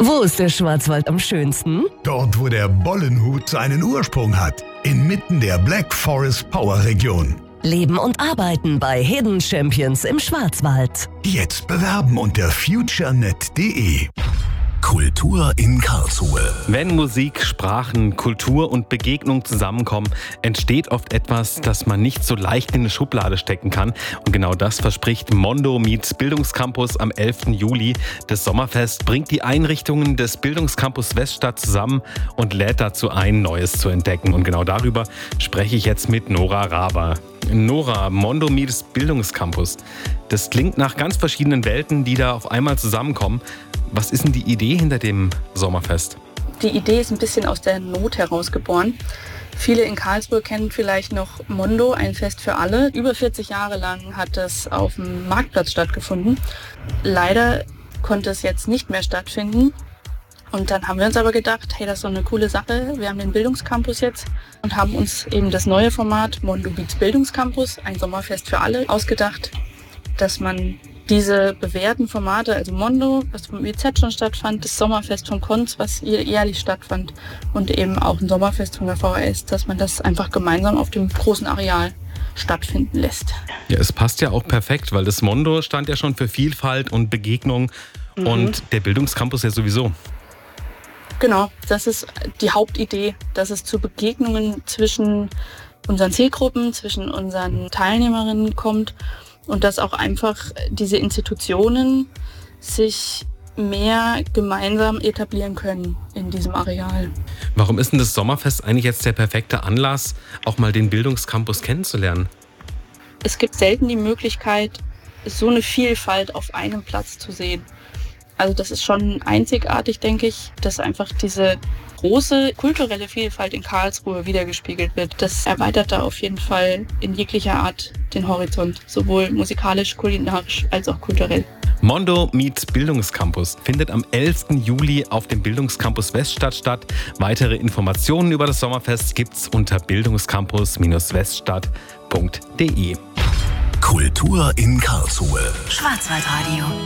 Wo ist der Schwarzwald am schönsten? Dort, wo der Bollenhut seinen Ursprung hat. Inmitten der Black Forest Power Region. Leben und arbeiten bei Hidden Champions im Schwarzwald. Jetzt bewerben unter futurenet.de. Kultur in Karlsruhe. Wenn Musik, Sprachen, Kultur und Begegnung zusammenkommen, entsteht oft etwas, das man nicht so leicht in eine Schublade stecken kann. Und genau das verspricht Mondo meets Bildungscampus am 11. Juli. Das Sommerfest bringt die Einrichtungen des Bildungscampus Weststadt zusammen und lädt dazu ein, Neues zu entdecken. Und genau darüber spreche ich jetzt mit Nora Raber. Nora, Mondo meets Bildungscampus. Das klingt nach ganz verschiedenen Welten, die da auf einmal zusammenkommen. Was ist denn die Idee hinter dem Sommerfest? Die Idee ist ein bisschen aus der Not heraus geboren. Viele in Karlsruhe kennen vielleicht noch Mondo, ein Fest für alle. Über 40 Jahre lang hat es auf dem Marktplatz stattgefunden. Leider konnte es jetzt nicht mehr stattfinden. Und dann haben wir uns aber gedacht, hey, das ist so eine coole Sache. Wir haben den Bildungscampus jetzt und haben uns eben das neue Format Mondo meets Bildungscampus, ein Sommerfest für alle, ausgedacht, dass man diese bewährten Formate, also Mondo, was vom WZ schon stattfand, das Sommerfest vom Konz, was jährlich stattfand und eben auch ein Sommerfest von der VHS, dass man das einfach gemeinsam auf dem großen Areal stattfinden lässt. Ja, es passt ja auch perfekt, weil das Mondo stand ja schon für Vielfalt und Begegnung und der Bildungscampus ja sowieso. Genau, das ist die Hauptidee, dass es zu Begegnungen zwischen unseren Zielgruppen, zwischen unseren Teilnehmerinnen kommt. Und dass auch einfach diese Institutionen sich mehr gemeinsam etablieren können in diesem Areal. Warum ist denn das Sommerfest eigentlich jetzt der perfekte Anlass, auch mal den Bildungscampus kennenzulernen? Es gibt selten die Möglichkeit, so eine Vielfalt auf einem Platz zu sehen. Also das ist schon einzigartig, denke ich, dass einfach diese große kulturelle Vielfalt in Karlsruhe wiedergespiegelt wird. Das erweitert da auf jeden Fall in jeglicher Art den Horizont, sowohl musikalisch, kulinarisch als auch kulturell. Mondo meets Bildungscampus findet am 11. Juli auf dem Bildungscampus Weststadt statt. Weitere Informationen über das Sommerfest gibt's unter bildungscampus-weststadt.de. Kultur in Karlsruhe. Schwarzwaldradio.